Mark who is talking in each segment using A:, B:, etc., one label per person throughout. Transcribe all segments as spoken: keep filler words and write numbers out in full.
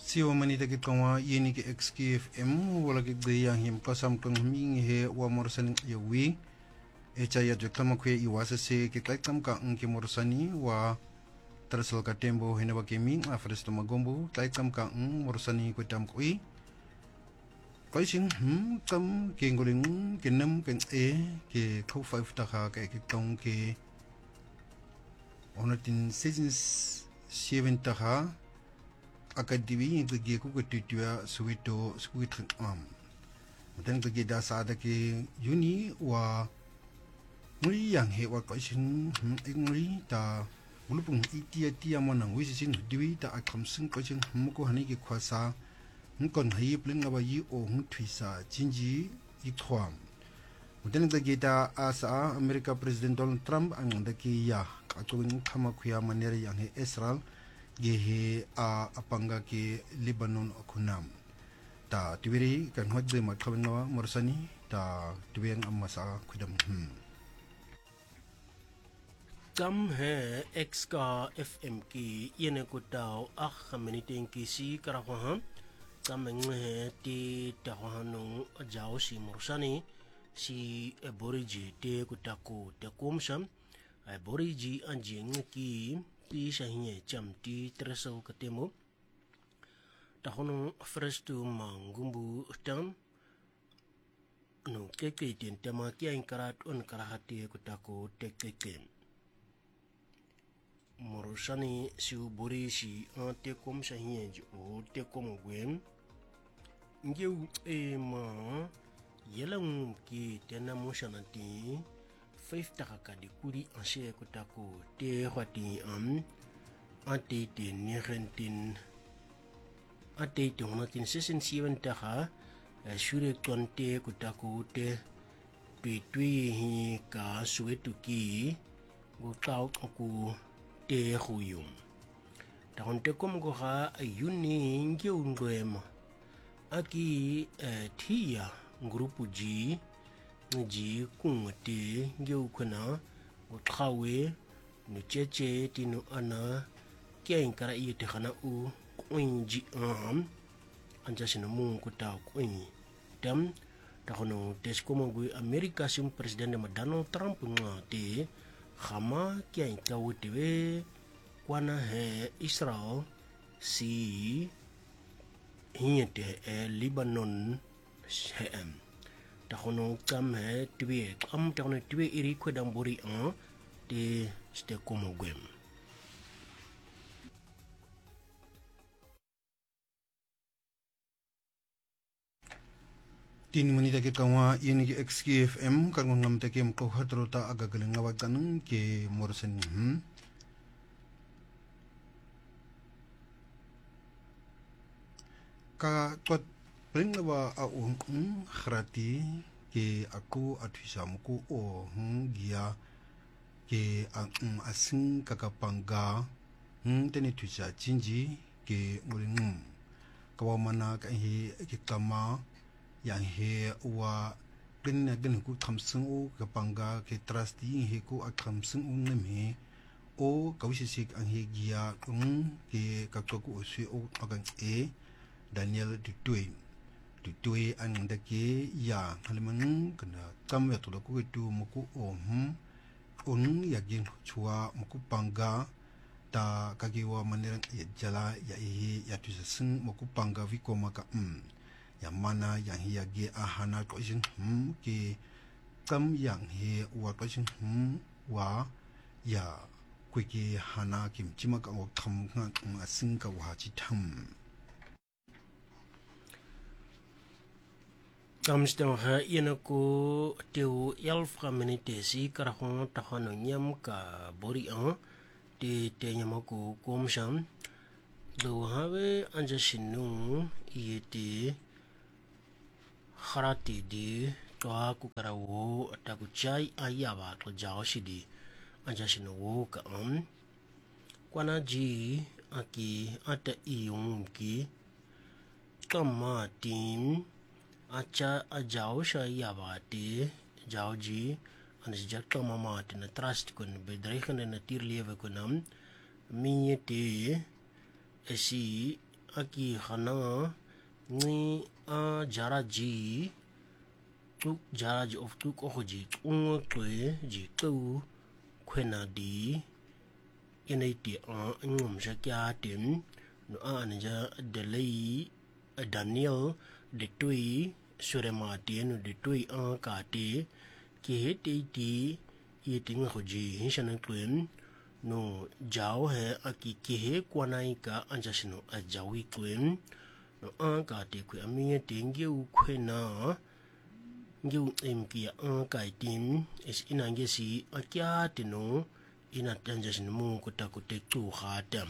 A: Siwa manita kit kawa yeni ke X K F M wala ke gaya him kasam kang ming he wa morsan yawi e chaya jotama kwe iwasa se ke kaikam ka ke morsani wa terasal ka tembo hena ba kemi afresto magombo kaikam ka morsani ko tam koi koi sing hm tam ke ngoling ke nam ke e ke ko five ta ka ke tong ke onatin seasons seven ta ka akadiwi yang tergi aku ketutua suwito suwito am. Mungkin tergi dasar ada ke uni wa muri yang he wa kaisen ingri ta walaupun itia tia mana wisi sing diwi ta akam sing kaisen muko hani ke kuasa mungkin hai pelin ngawa yi o hung twisa jinji ikhwam. Mungkin tergi da asa Amerika Presiden Donald Trump ang daki ya katuwing kama kuya manera yang he Israel gehe a apanga ke Lebanon akunam ta tibiri kan hodde makhabenwa morsani ta tibeng amasa kudam hmm
B: kam he x ka F M ki yene ko tao a community ki si karahan kam he ti ta hanu jao si morsani si eboriji te ko tako te komsam eboriji anjing ki pi sahinya jam di terasau ketemu tahun first tu manggumbu tam no keke tin tema kia ingkarat on karahati kutaku tekeke morosani siu bori si ante kom sahinya jo te kom gwem ngeu e ma yelang ki tena mosanati five taka di kuri anse kutaku te hwati am ate te negentin ate te honatin sesen seven taka shure konte kutaku te petui hi ka suetu ki gutau ku te huyum tahon te kom go ha yuni ngeu ngwema aki tia grupu G ji kung te ngeu kuna o thawe no cheche tino ana keng kara i te khana u kuin ji am anja sino mung ku ta kuin tam ta hono tes ko mo America sim president ma Donald Trump nga te khama keng ka u te we kwana he Israel si hiete e Lebanon hem tahono kam he tue kam tahono tue iri ko dam bori an de ste komo gwem
A: tin manita ke kawa yeni ke X K F M kan ngam te ke ko hatrota aga galenga wa kan ke morsen hm ka tot pringwa a un khrati ke aku athisamku o hung gia ke ang asing kakapanga hmm teni thusa jinji ke nguling kawamana ka hi ke kama yang he wa gna gna ku thamsung o kapanga ke trusty he ku akhamsung un me o kawisi ang he gia um ke kakku osi o agang e Daniel Dutui Dutui ang dake ya haliman kana kam ya to ko tu muku om un yagin chua muku panga ta kagiwa manera ya jala ya hi ya tu sing muku panga vi ko maka um ya mana yang hi yagi ahana ko jin hum ke kam yang he wa ko jin hum wa ya kwiki hana kim chimaka o tham nga sing ka wa chi tham
B: kamstang ha ina ko teu elf community si karahon tahano nyam ka bori an te te nyam ko komsham do have anja sinu yete kharati di to ku karawo ataku chai ayaba to jao shidi anja sinu wo ka am kwana ji aki ata iyung ki kama tim acha ajao sha yabati jauji anjak to mama tin trust kun bedrechen na tir lewe kunam minye te esi aki hana ni a jaraji tuk jaraji of tuk oji ungo twe ji tu kwena di ene ti a ngom sakya tim no a anja delay Daniel de tui surema ti no de tui a ka ti ki heti ti i ting hoji hinsana twin no jao he aki ki he kwanai ka anjasino a jawi twin no a ka ti kwe ami tingi u kwena ngiu em ki a ka tim is inangesi akya tino ina anjasino mo ko ta ko te tu hatem.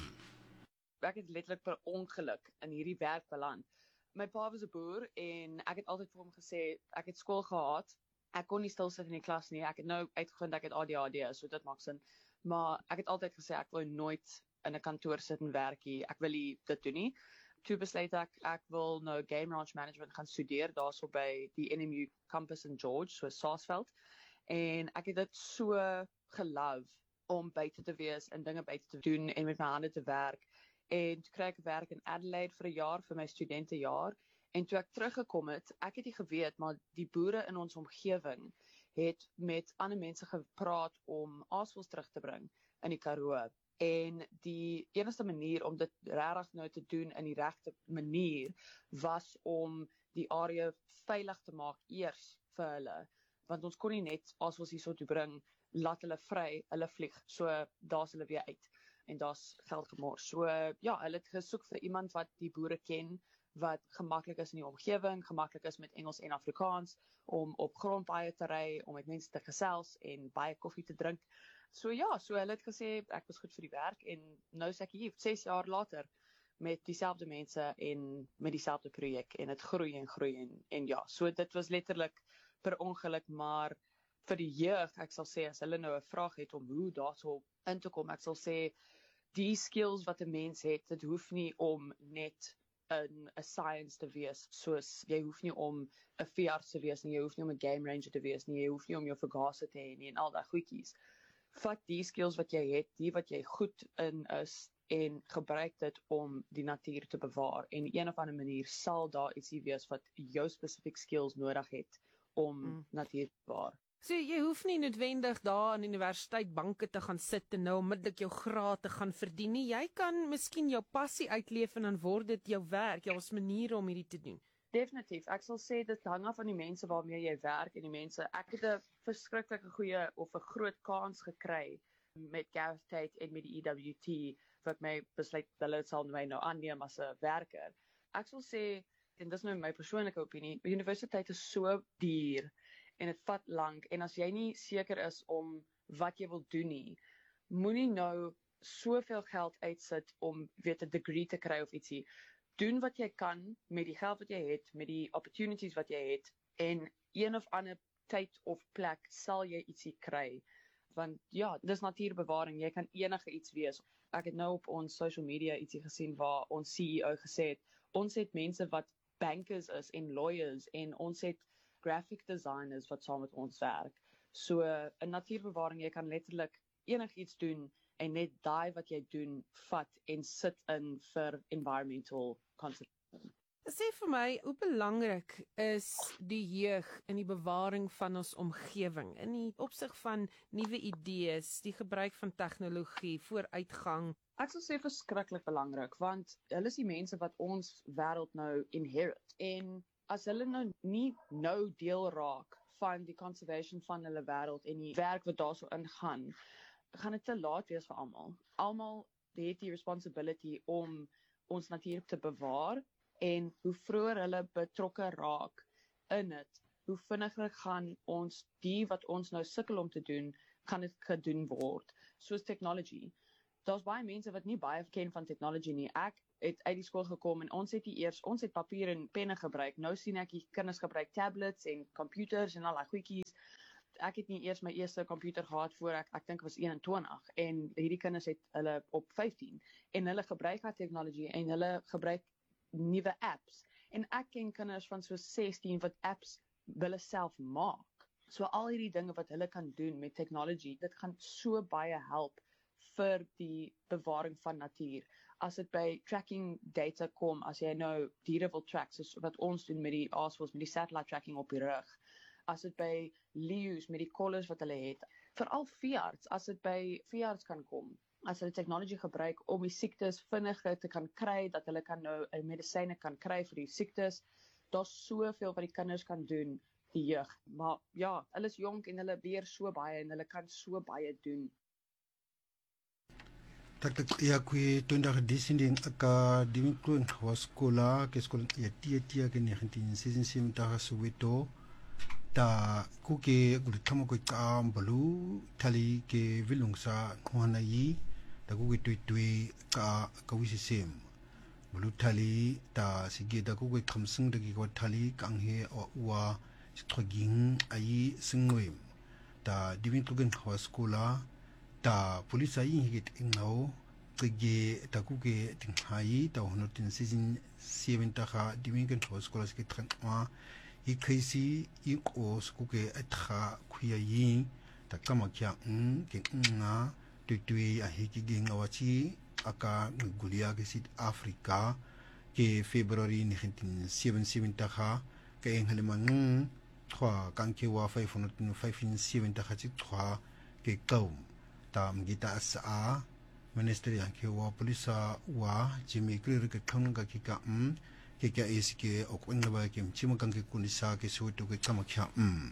C: Ek het letterlik per ongeluk in hierdie werk beland. My pa was 'n boer en ek het altyd vir hom gesê ek het skool gehaat. Ek kon nie stil sit in die klas nie. Ek het nou uitgevind ek het A D H D, so dit maak sin. Maar ek het altyd gesê ek wil nooit in 'n kantoor sit en werk nie. Ek wil nie dit doen nie. Toe besluit ek ek wil nou game ranch management gaan studeer daarso by die N M U campus in George, so Saasveld. En ek het dit so gelove om buite te wees en dinge buite te doen en met my hande te werk. En toe kry ek werk in Adelaide vir 'n jaar vir my studentejaar. En toe ek teruggekom het, ek het nie geweet, maar die boere in ons omgewing het met ander mense gepraat om aasvoëls terug te bring in die Karoo. En die enigste manier om dit regtig nou te doen in die regte manier was om die area veilig te maak eers vir hulle. Want ons kon nie net aasvoëls hierso toe bring, laat hulle vry, hulle vlieg. So daar's hulle weer uit. En daar's geld gemors. So ja, hulle het gesoek vir iemand wat die boere ken, wat gemaklik is in die omgewing, gemaklik is met Engels en Afrikaans, om op grondpaaie te ry, om met mense te gesels en baie koffie te drink. So ja, so hulle het gesê ek was goed vir die werk en nou is ek hier ses jaar later met dieselfde mense en met dieselfde projek en dit groei en groei en en ja, so dit was letterlik per ongeluk, maar vir die jeug, ek sal sê as hulle nou 'n vraag het om hoe daarso in te kom, ek sal sê die skills wat 'n mens het, dit hoef nie om net in 'n science te wees, soos jy hoef nie om 'n veearts te wees nie, jy hoef nie om 'n game ranger te wees nie, jy hoef nie om jou vergaser te hê nie en al daai goedjies. Vat die skills wat jy het, die wat jy goed in is en gebruik dit om die natuur te bewaar. En een of ander manier sal daar ietsie wees wat jou spesifiek skills nodig het om mm. natuur te bewaar.
D: So jy hoef nie noodwendig daar aan universiteit banke te gaan sit en nou onmiddellik jou graad te gaan verdien nie. Jy kan miskien jou passie uitleef en dan word dit jou werk, jou manier om hierdie te doen.
C: Definitief. Ek sal sê dit hang af van die mense waarmee jy werk en die mense. Ek het 'n verskriklike goeie of 'n groot kans gekry met Gareth Tate en met die E W T wat my besluit hulle sal my nou aanneem as 'n werker. Ek sal sê, en dis nou my persoonlike opinie, universiteit is so duur en dit vat lank en as jy nie seker is om wat jy wil doen nie, moenie nou soveel geld uitsit om weet 'n degree te kry of ietsie. Doen wat jy kan met die geld wat jy het, met die opportunities wat jy het en een of ander tyd of plek sal jy ietsie kry. Want ja, dis natuurbewaring, jy kan enige iets wees. Ek het nou op ons social media ietsie gesien waar ons C E O gesê het, ons het mense wat bankers is en lawyers en ons het graphic designers wat saam met ons werk. So in natuurbewaring, jy kan letterlik enigiets doen en net daai wat jy doen vat en sit in vir environmental conservation.
D: Sê vir my, hoe belangrik is die jeug in die bewaring van ons omgewing, in die opsig van nuwe idees, die gebruik van tegnologie, vooruitgang?
C: Ek sal sê verskriklik belangrik, want hulle is die mense wat ons wêreld nou inherit. En as hulle nou nie nou deel raak van die conservation van hulle wêreld en die werk wat daarso ingaan, gaan dit te laat wees vir almal. Almal het die responsibility om ons natuur te bewaar en hoe vroeër hulle betrokke raak in dit, hoe vinniger gaan ons die wat ons nou sukkel om te doen, gaan dit gedoen word. Soos technology. Daar's baie mense wat nie baie ken van technology nie. Ek het uit die skool gekom en ons het eers ons het papier en penne gebruik. Nou sien ek die kinders gebruik tablets en computers en al daai goedjies. Ek het nie eers my eerste komputer gehad voor ek ek dink was eenentwintig en hierdie kinders het hulle op vyftien en hulle gebruik daai technology en hulle gebruik nuwe apps. En ek ken kinders van so sestien wat apps hulle self maak. So al hierdie dinge wat hulle kan doen met technology, dit gaan so baie help vir die bewaring van natuur. as dit by tracking data kom, as jy nou diere wil track, soos wat ons doen met die aasvoëls, met die satellite tracking op die rug, as dit by leeu's met die collars wat hulle het, veral veearts, as dit by veearts kan kom, as hulle technology gebruik om die siektes vinniger te kan kry, dat hulle kan nou medisyne kan kry vir die siektes, daar's soveel wat die kinders kan doen, die jeug. Maar ja, hulle is jonk en hulle leer so baie en hulle kan so baie doen.
A: Tak tak ya kwe tonda disinding aka dimikun waskola ke skola ya tia tia ke nineteen seventy-seven ta Soweto ta kuke gulitamo ko kambalu tali ke vilungsa khona yi ta kuke tui tui ka kawisi sem bulu tali ta sige da kuke khamsung da ki ko tali kanghe wa stroging ayi singwem ta dimikun waskola ta police yi higit ingao kege ta kuke tinghai ta hono tin season seven ta kha dimikun waskola ske trakma i kaisi i os kuke atha khuya yi ta kama kya ng ke nga tutui a hiki ginga wachi aka ngulia ke South Africa ke February nineteen seventy-seven ta kha ke enghalemang thwa kanke wa five seven ta kha chi thwa ke kaum ta mgita asa ministry yanke wa polisa wa jimi krir ke thonga ki ka um ke kya eske okwinga ba ke mchima kanke kunisa ke Soweto ke kamakya um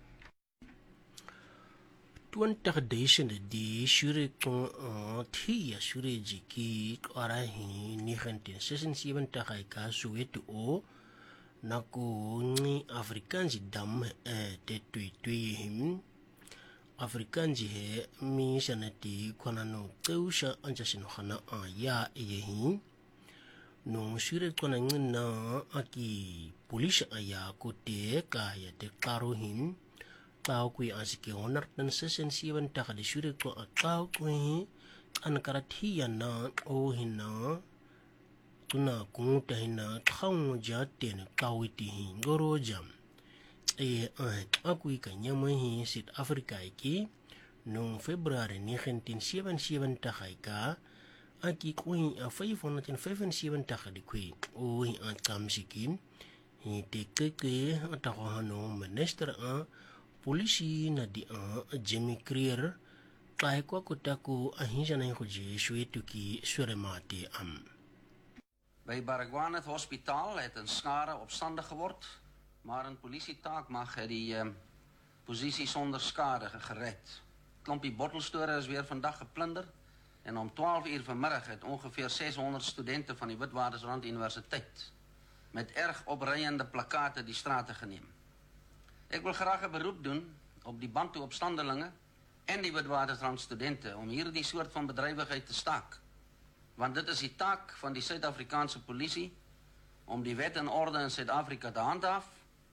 B: twintig duisend die shure kon tia shure jiki ara hi nineteen seventy-six ai ka Soweto o nako ni Afrikaanse dam eh te tui tui him Afrikaanse he mi sanati kona no teusha anja sino khana a ya ehi no shure kona ngina aki police aya ko te ka ya te karo him tao kui asike honor dan seventy-seven ta ka de shure ko tao kui an karathi ya na o hina tuna kung ta hina khang ja te ne kawiti hin goro jam e akui ka nyama hi South Africa ki no February nineteen seventy-seven ta ka aki kui a five fifty-seven ta di kui o hi an kamsikin hi te ke ata ho no minister a police na di a Jimmy Creer kai kwa kutaku a hi jana ho je Soweto ki suremate am
E: by Baragwanath Hospitaal het 'n skare opstandig geword, maar 'n polisietaak mag het die um, posisie sonder skade gered. Klompie bottelstore is weer vandag geplunder en om twaalf uur vanmiddag het ongeveer six hundred studente van die Witwatersrand Universiteit met erg opreiende plakate die strate geneem. Ek wil graag 'n beroep doen op die Bantu opstandelinge en die Witwatersrand studente om hierdie soort van bedrywigheid te staak. Want dit is die taak van die Suid-Afrikaanse polisie om die wet en orde in Suid-Afrika te handhaaf.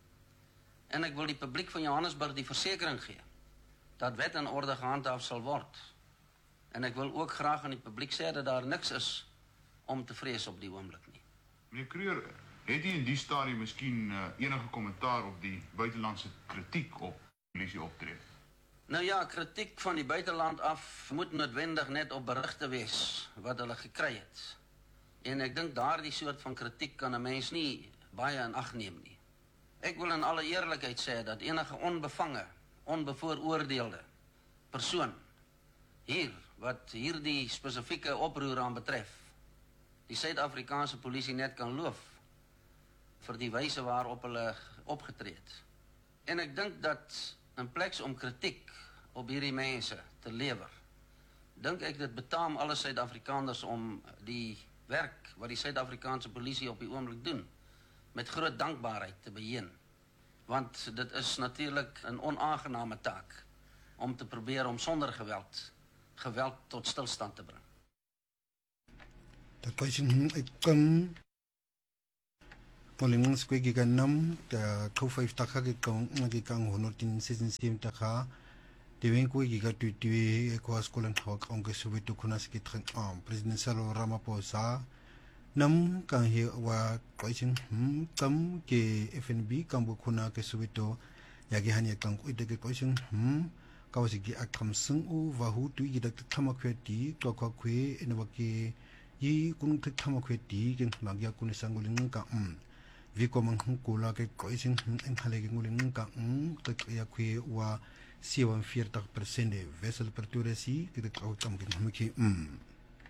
E: En ek wil die publiek van Johannesburg die versekering gee dat wet en orde gehandhaaf sal word. En ek wil ook graag aan die publiek sê dat daar niks is om te vrees op die oomblik nie.
F: Meneer Creer, het u in die stadium miskien uh, enige kommentaar op die buitelandse kritiek op polisie optrede?
E: Nou ja, kritiek van die buiteland af moet noodwendig net op berigte wees wat hulle gekry het. En ek dink daardie soort van kritiek kan 'n mens nie baie in ag neem nie. Ek wil in alle eerlikheid sê dat enige onbevange, onbevooroordeelde persoon hier wat hierdie spesifieke oproer aan betref, die Suid-Afrikaanse polisie net kan loof vir die wyse waarop hulle opgetree het. En ek dink dat in plek om kritiek op hierdie mense te lewer, dink ek dit betaam alle Suid-Afrikaners om die werk wat die Suid-Afrikaanse polisie op die oomblik doen, met groot dankbaarheid te beheen. Want dit is natuurlik 'n onaangename taak om te probeer om sonder geweld, geweld tot stilstand te bring.
A: Dat was een ikam Polingens kweki ka nam ta two five taka ke kang ngaki kang honotin season sim taka Dewen kweki ka tuitui ekwa skolan hawak ang ke Soweto kunas ki trang am President Cyril Ramaphosa nam kang he wa kwaisin hm kam ke F N B kam kuna ke Soweto yagi hanya kang kwite ke kwaisin hm kawasi ki akam sung u wa hu tu gi dak thama khweti kwa kwa khwe enwa ki yi kun klik thama khwe ti gen magya kun sangulin ka um vi ko mang kula ke koisin en hale ke ngulin ka um ke ya khwe wa sevenenveertig persent de Wessel Pretoria si ke dit ook tam gen mki um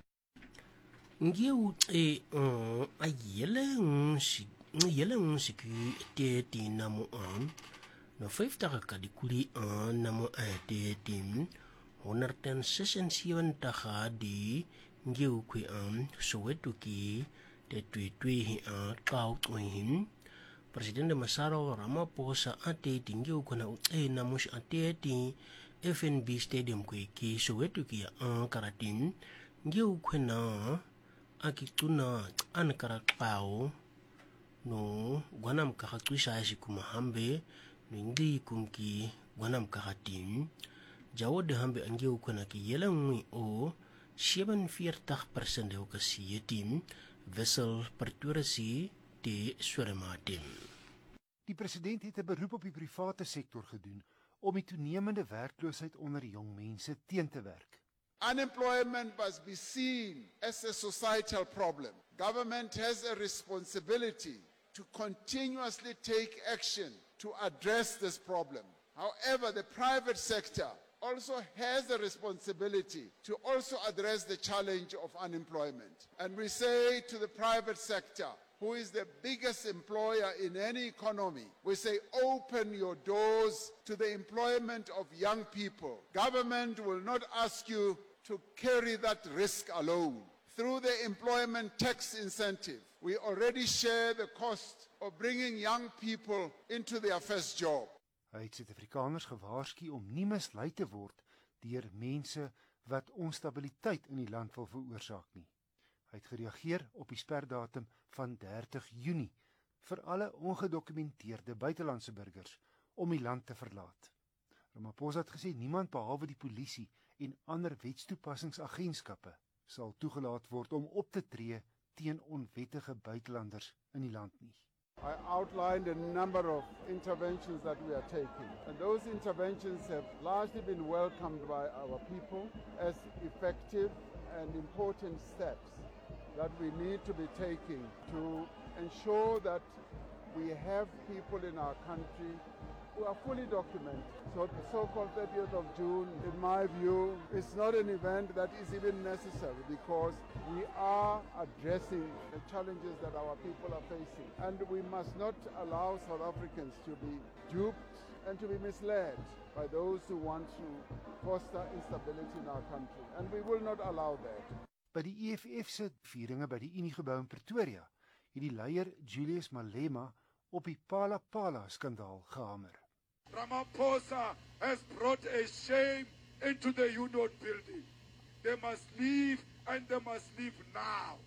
B: ngeu e a yele si yele si ku te ti namu an no vyftig ka di kuli an namu te tim honderdsesensewentig di ngeu kwi an Soweto ki te tui tui hi a kau tui him Presidente Masaro Ramaphosa ate tingeu kona e namus ate ti F N B Stadium kwi ki Soweto ki a karatim ngeu kwena akituna an karakpao no gwanam kakatwisha kuma hambe no ngi kumki gwanam kakatim jawo de hambe angeu kona ki yela ngui o sevenenveertig persent de okasi team Wessel Pretoria si te Swerematem.
G: Die president het 'n beroep op die private sektor gedoen om die toenemende werkloosheid onder jong mense teen te werk.
H: Unemployment must be seen as a societal problem. Government has a responsibility to continuously take action to address this problem. However, the private sector also has a responsibility to also address the challenge of unemployment. And we say to the private sector, who is the biggest employer in any economy, we say open your doors to the employment of young people. Government will not ask you to carry that risk alone. Through the employment tax incentive, we already share the cost of bringing young people into their first job.
G: Hy het Suid-Afrikaners gewaarsku om nie mislei te word deur mense wat onstabiliteit in die land wil veroorsaak nie. Hy het gereageer op die sperdatum van dertig Junie vir alle ongedokumenteerde buitelandse burgers om die land te verlaat. Ramaphosa het gesê niemand behalwe die polisie en ander wetstoepassingsagentskappe sal toegelaat word om op te tree teen onwettige buitelanders in die land nie.
H: I outlined a number of interventions that we are taking, and those interventions have largely been welcomed by our people as effective and important steps that we need to be taking to ensure that we have people in our country who are fully documented. So the so-called thirtieth of June, in my view, is not an event that is even necessary because we are addressing the challenges that our people are facing. And we must not allow South Africans to be duped and to be misled by those who want to foster instability in our country. And we will not allow that.
G: By die E F F se vieringe by die Uniegebou in Pretoria het die leier Julius Malema op die Phala Phala skandaal gehamer.
I: Ramaphosa has brought a shame into the Union building. They must leave and they must leave now.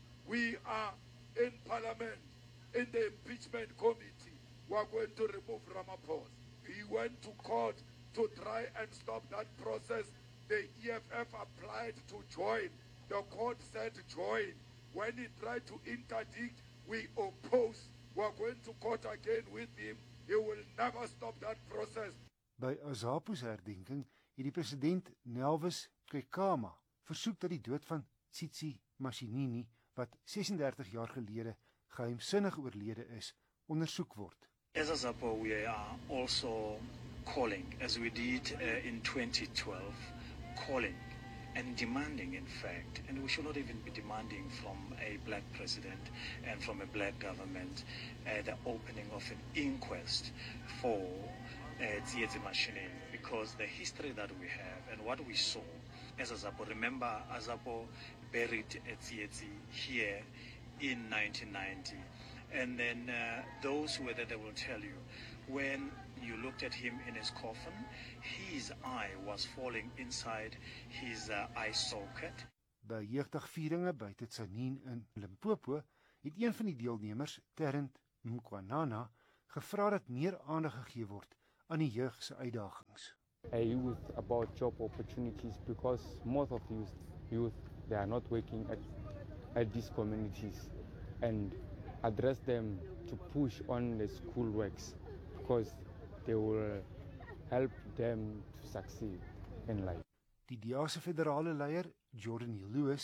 I: We are in Parliament, in the impeachment committee. We are going to remove Ramaphosa. He went to court to try and stop that process. The E F F applied to join. The court said join. When he tried to interdict, we oppose. We are going to court again with him. He will never stop that process.
G: By Azapo se herdenking het die president Nelvis Kekama versoek dat die dood van Tsitsi Mashinini, wat sesendertig jaar gelede geheimsinnig oorlede is, ondersoek word.
J: As Azapo, we are also calling, as we did uh, in twenty twelve, calling and demanding, in fact, and we should not even be demanding from a black president and from a black government uh, the opening of an inquest for uh, Tsietsi Mashinini, because the history that we have and what we saw as Azapo, remember Azapo buried Tsietsi here in nineteen ninety, and then uh, those who were there, they will tell you, when you looked at him in his coffin, his eye was falling inside his uh, eye socket.
G: By jeugdagvieringe by Tsanin in Limpopo het een van die deelnemers, Terrent Mkwanana, gevra dat meer aandag gegee word aan die jeug se uitdagings.
K: A youth about job opportunities, because most of youth, youth they are not working at, at these communities, and address them to push on the school works, because they will help them to succeed in life.
G: Die D A se federale leier, Jordan Lewis,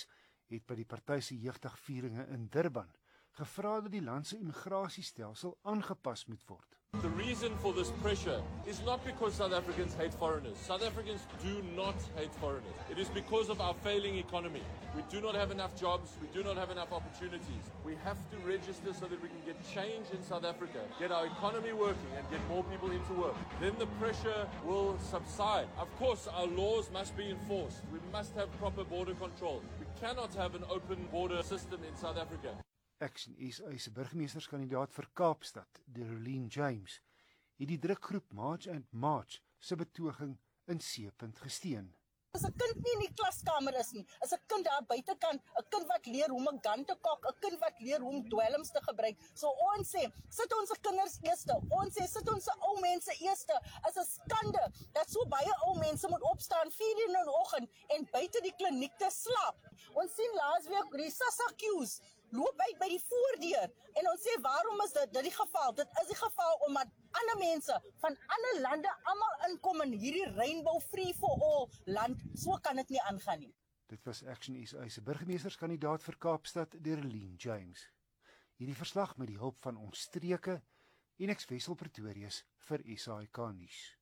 G: het by die party se jeugdagvieringe in Durban gevra dat die land se immigrasiestelsel aangepas moet word.
L: The reason for this pressure is not because South Africans hate foreigners. South Africans do not hate foreigners. It is because of our failing economy. We do not have enough jobs. We do not have enough opportunities. We have to register so that we can get change in South Africa, get our economy working and get more people into work. Then the pressure will subside. Of course, our laws must be enforced. We must have proper border control. We cannot have an open border system in South Africa.
G: Action S A se burgemeesterskandidaat vir Kaapstad, Derelien James, het die drukgroep March and March se betoging in C-punt gesteun.
M: As 'n kind nie in die klaskamer is nie, is 'n kind daar buitekant, 'n kind wat leer hoe om 'n gun te kok, 'n kind wat leer hoe om dwelms te gebruik. So ons sê, sit ons kinders eerste. Ons sê, sit ons ou mense eerste. Is 'n skande dat so baie ou mense moet opstaan vier uur in die oggend en buite die kliniek te slaap. Ons sien laasweek die Sasakius loop uit by die voordeur en ons sê, waarom is dit, dit die geval? Dit is die geval omdat ander mense van ander lande almal inkom in hierdie rainbow free for all land. So kan dit nie aangaan nie.
G: Dit was Action S A se burgemeesterskandidaat vir Kaapstad, Derelien James. Hierdie verslag met die hulp van ons streke en ek's Wessel Pretorius vir S A I K nuus.